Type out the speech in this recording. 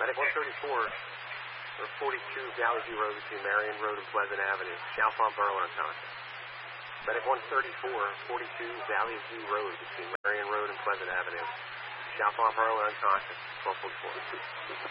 Medic 134, or 42 Valley View Road between Marion Road and Pleasant Avenue. Chalfont Borough unconscious. Medic 134, 42 Valley View Road between Marion Road and Pleasant Avenue. Chalfont Borough unconscious. 1244.